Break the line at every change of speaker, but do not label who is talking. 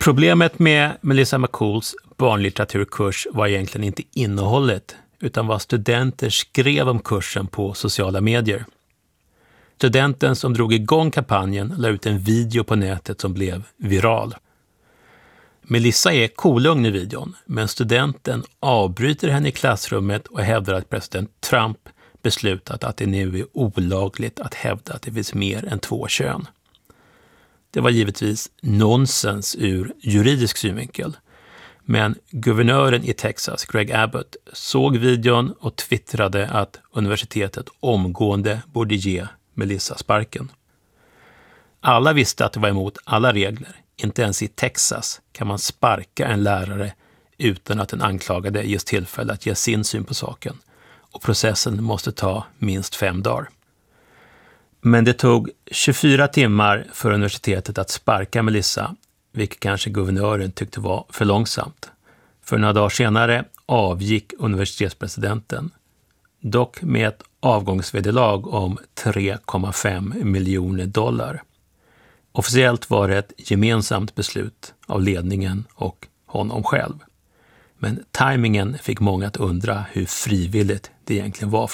Problemet med Melissa McCools barnlitteraturkurs var egentligen inte innehållet utan vad studenter skrev om kursen på sociala medier. Studenten som drog igång kampanjen la ut en video på nätet som blev viral. Melissa är kolugn i videon, men studenten avbryter henne i klassrummet och hävdar att president Trump beslutat att det nu är olagligt att hävda att det finns mer än 2 kön. Det var givetvis nonsens ur juridisk synvinkel. Men guvernören i Texas, Greg Abbott, såg videon och twittrade att universitetet omgående borde ge Melissa sparken. Alla visste att det var emot alla regler. Inte ens i Texas kan man sparka en lärare utan att den anklagade ges tillfälle att ge sin syn på saken. Och processen måste ta minst 5 dagar. Men det tog 24 timmar för universitetet att sparka Melissa, vilket kanske guvernören tyckte var för långsamt. För några dagar senare avgick universitetspresidenten, dock med ett avgångsvederlag om $3,5 miljoner. Officiellt var det ett gemensamt beslut av ledningen och honom själv. Men tajmingen fick många att undra hur frivilligt det egentligen var.